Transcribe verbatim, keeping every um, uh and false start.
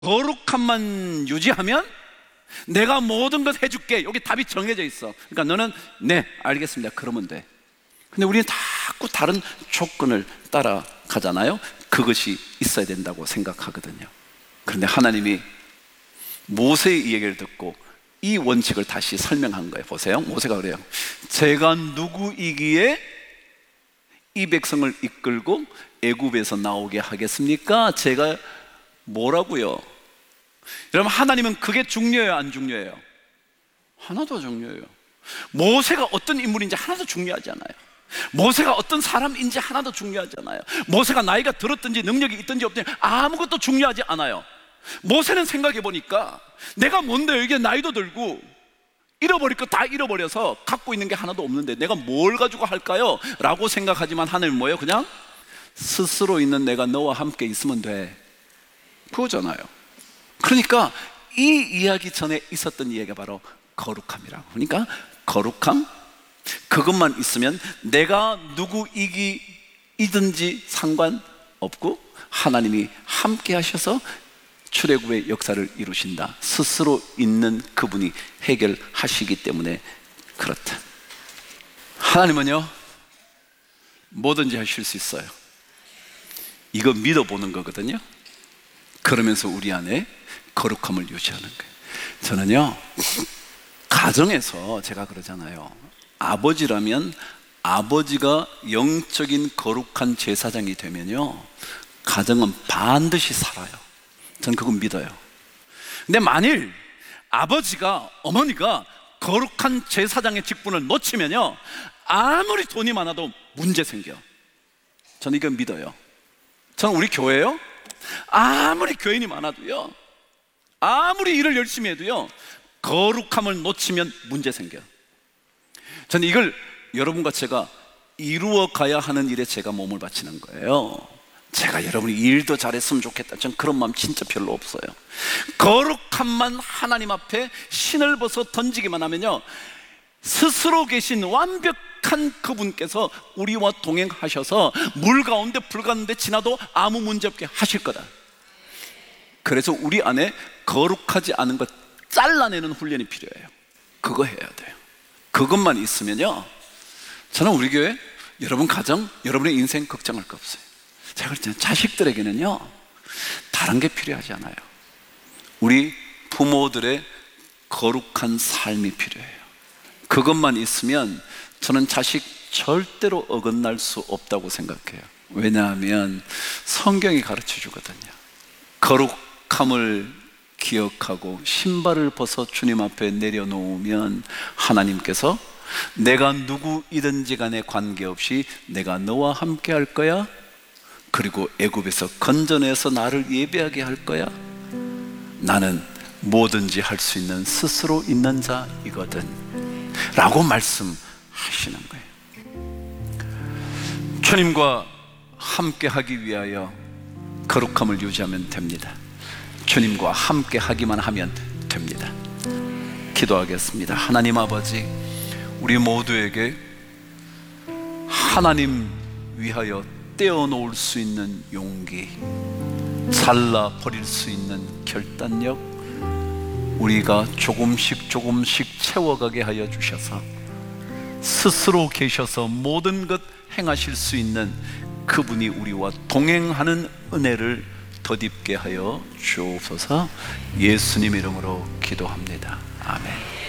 거룩함만 유지하면 내가 모든 것 해줄게. 여기 답이 정해져 있어. 그러니까 너는 네 알겠습니다 그러면 돼. 근데 우리는 자꾸 다른 조건을 따라가잖아요. 그것이 있어야 된다고 생각하거든요. 그런데 하나님이 모세의 이 얘기를 듣고 이 원칙을 다시 설명한 거예요. 보세요. 모세가 그래요. 제가 누구이기에 이 백성을 이끌고 애굽에서 나오게 하겠습니까? 제가 뭐라고요? 여러분, 하나님은 그게 중요해요, 안 중요해요? 하나도 중요해요. 모세가 어떤 인물인지 하나도 중요하지 않아요. 모세가 어떤 사람인지 하나도 중요하지 않아요. 모세가 나이가 들었든지 능력이 있든지 없든지 아무것도 중요하지 않아요. 모세는 생각해 보니까 내가 뭔데 이게 나이도 들고 잃어버릴 거 다 잃어버려서 갖고 있는 게 하나도 없는데 내가 뭘 가지고 할까요? 라고 생각하지만 하나님은 뭐예요? 그냥 스스로 있는 내가 너와 함께 있으면 돼, 그거잖아요. 그러니까 이 이야기 전에 있었던 이야기가 바로 거룩함이라고. 그러니까 거룩함, 그것만 있으면 내가 누구이기이든지 상관없고 하나님이 함께 하셔서 출애굽의 역사를 이루신다. 스스로 있는 그분이 해결하시기 때문에 그렇다. 하나님은요 뭐든지 하실 수 있어요. 이거 믿어보는 거거든요. 그러면서 우리 안에 거룩함을 유지하는 거예요. 저는요 가정에서 제가 그러잖아요. 아버지라면 아버지가 영적인 거룩한 제사장이 되면요 가정은 반드시 살아요. 저는 그건 믿어요. 근데 만일 아버지가, 어머니가 거룩한 제사장의 직분을 놓치면요 아무리 돈이 많아도 문제 생겨. 저는 이건 믿어요. 저는 우리 교회요 아무리 교인이 많아도요, 아무리 일을 열심히 해도요 거룩함을 놓치면 문제 생겨. 저는 이걸 여러분과 제가 이루어 가야 하는 일에 제가 몸을 바치는 거예요. 제가 여러분이 일도 잘했으면 좋겠다, 전 그런 마음 진짜 별로 없어요. 거룩함만 하나님 앞에 신을 벗어 던지기만 하면요 스스로 계신 완벽한 그분께서 우리와 동행하셔서 물 가운데 불 가운데 지나도 아무 문제 없게 하실 거다. 그래서 우리 안에 거룩하지 않은 것 잘라내는 훈련이 필요해요. 그거 해야 돼요. 그것만 있으면요 저는 우리 교회, 여러분 가정, 여러분의 인생 걱정할 거 없어요. 제가 그랬잖아요. 자식들에게는요 다른 게 필요하지 않아요. 우리 부모들의 거룩한 삶이 필요해요. 그것만 있으면 저는 자식 절대로 어긋날 수 없다고 생각해요. 왜냐하면 성경이 가르쳐 주거든요. 거룩함을 기억하고 신발을 벗어 주님 앞에 내려놓으면 하나님께서 내가 누구이든지 간에 관계없이 내가 너와 함께 할 거야, 그리고 애굽에서 건져내서 나를 예배하게 할 거야. 나는 뭐든지 할 수 있는 스스로 있는 자이거든 라고 말씀하시는 거예요. 주님과 함께 하기 위하여 거룩함을 유지하면 됩니다. 주님과 함께 하기만 하면 됩니다. 기도하겠습니다. 하나님 아버지, 우리 모두에게 하나님 위하여 떼어놓을 수 있는 용기, 잘라버릴 수 있는 결단력, 우리가 조금씩 조금씩 채워가게 하여 주셔서 스스로 계셔서 모든 것 행하실 수 있는 그분이 우리와 동행하는 은혜를 덧입게 하여 주옵소서. 예수님 이름으로 기도합니다. 아멘.